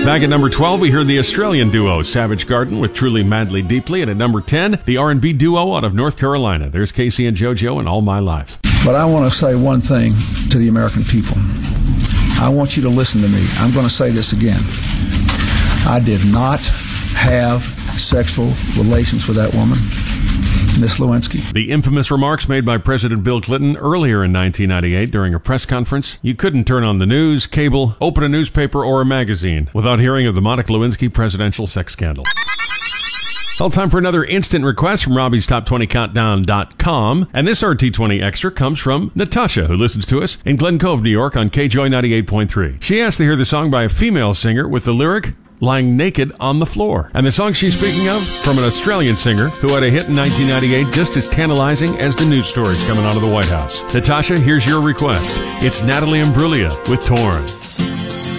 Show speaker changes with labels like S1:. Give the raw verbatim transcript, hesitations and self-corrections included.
S1: Back at number twelve, we heard the Australian duo Savage Garden with Truly Madly Deeply. And at number ten, the R and B duo out of North Carolina. There's Casey and JoJo and All My Life.
S2: But I want to say one thing to the American people. I want you to listen to me. I'm going to say this again. I did not have sexual relations with that woman, Miss Lewinsky.
S1: The infamous remarks made by President Bill Clinton earlier in nineteen ninety-eight during a press conference. You couldn't turn on the news, cable, open a newspaper or a magazine without hearing of the Monica Lewinsky presidential sex scandal. Well, time for another instant request from Robbie's Top twenty Countdown dot com. And this R T twenty Extra comes from Natasha, who listens to us in Glen Cove, New York on K Joy ninety-eight point three. She asked to hear the song by a female singer with the lyric, lying naked on the floor. And the song she's speaking of, from an Australian singer who had a hit in nineteen ninety-eight just as tantalizing as the news stories coming out of the White House. Natasha, here's your request. It's Natalie Imbruglia with Torn.